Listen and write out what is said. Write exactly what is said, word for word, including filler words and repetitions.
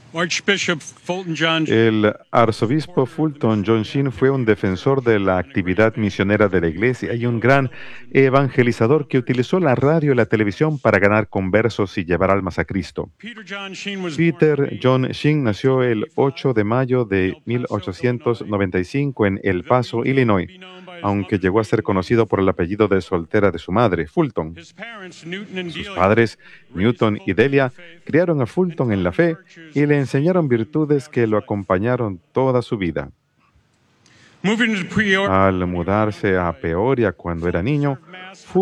Archbishop Fulton John El arzobispo Fulton John Sheen fue un defensor de la actividad misionera de la iglesia y un gran evangelizador que utilizó la radio y la televisión para ganar conversos y llevar almas a Cristo. Peter John Sheen was born Peter May John Sheen nació el ocho de mayo in de El mil Paso, ochocientos Illinois, noventa y cinco en El though he Paso, came to Illinois, be known by his aunque mother's llegó a ser maiden name, conocido por el apellido de Fulton. soltera de su madre, Fulton. His parents, Newton and Sus Delia, padres, raised Newton y Fulton in the Delia, faith criaron a and Fulton en taught la him fe virtues y that le would enseñaron sustain him virtudes throughout que his lo life. acompañaron toda su vida. Moving to Peoria Al when he was young mudarse a boy, Peoria cuando era Fulton niño, served mass for